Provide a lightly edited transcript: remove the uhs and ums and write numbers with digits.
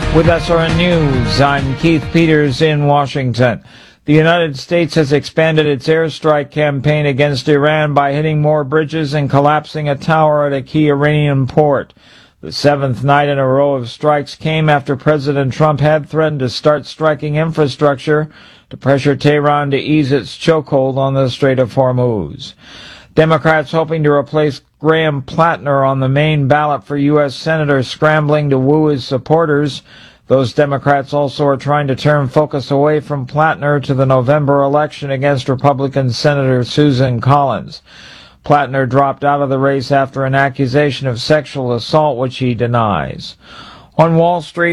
With SRN News, I'm Keith Peters in Washington. The United States has expanded its airstrike campaign against Iran by hitting more bridges and collapsing a tower at a key Iranian port. The seventh night in a row of strikes came after President Trump had threatened to start striking infrastructure to pressure Tehran to ease its chokehold on the Strait of Hormuz. Democrats hoping to replace Graham Plattner on the main ballot for U.S. Senator scrambling to woo his supporters. Those Democrats also are trying to turn focus away from Plattner to the November election against Republican Senator Susan Collins. Plattner dropped out of the race after an accusation of sexual assault, which he denies. On Wall Street,